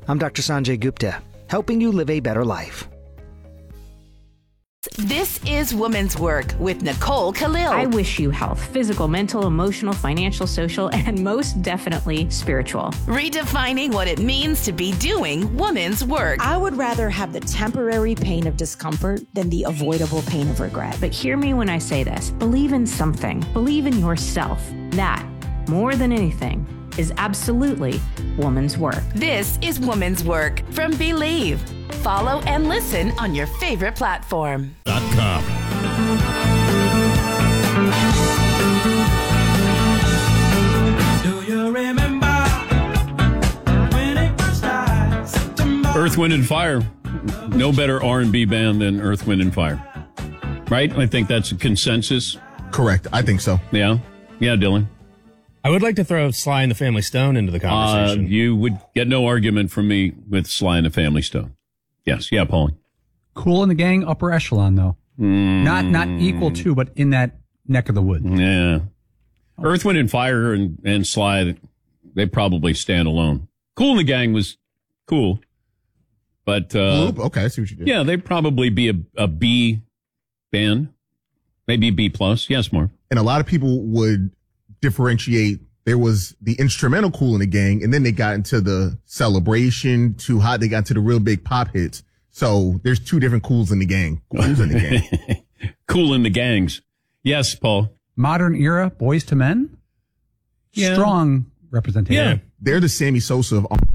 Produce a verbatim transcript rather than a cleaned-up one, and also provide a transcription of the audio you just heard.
I'm Doctor Sanjay Gupta, helping you live a better life. This is Woman's Work with Nicole Khalil. I wish you health, physical, mental, emotional, financial, social, and most definitely spiritual. Redefining what it means to be doing woman's work. I would rather have the temporary pain of discomfort than the avoidable pain of regret. But hear me when I say this. Believe in something. Believe in yourself. That, more than anything, is absolutely woman's work. This is Woman's Work from Believe. Follow and listen on your favorite platform. .com. Do you remember when it first started? September. Earth, Wind, and Fire. No better R and B band than Earth, Wind, and Fire. Right? I think that's a consensus. Correct. I think so. Yeah. Yeah, Dylan. I would like to throw Sly and the Family Stone into the conversation. Uh, you would get no argument from me with Sly and the Family Stone. Yes. Yeah, Paulie. Cool in the Gang, upper echelon, though. Mm. Not not equal to, but in that neck of the woods. Yeah. Earth, Wind, and Fire and, and Sly, they probably stand alone. Cool in the Gang was cool. But, uh, Oop, okay, I see what you did. yeah, they'd probably be a, a B band. Maybe a B plus. Yes, Mark. And a lot of people would differentiate. There was the instrumental Cool in the Gang, and then they got into the Celebration, Too Hot. They got into the real big pop hits. So there's two different Cools in the Gang. Cools in the Gang. Cool in the Gangs. Yes, Paul. Modern era, Boys to Men. Yeah. Strong representation. Yeah. They're the Sammy Sosa of